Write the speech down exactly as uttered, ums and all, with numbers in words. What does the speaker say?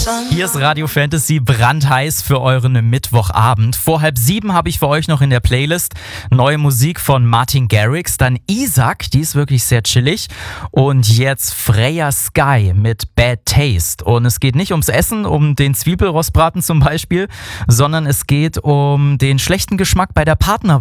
Hier ist Radio Fantasy brandheiß für euren Mittwochabend. Vor halb sieben habe ich für euch noch in der Playlist neue Musik von Martin Garrix, dann Isaac, die ist wirklich sehr chillig, und jetzt Freya Sky mit Bad Taste. Und es geht nicht ums Essen, um den Zwiebelrostbraten zum Beispiel, sondern es geht um den schlechten Geschmack bei der Partnerwahl.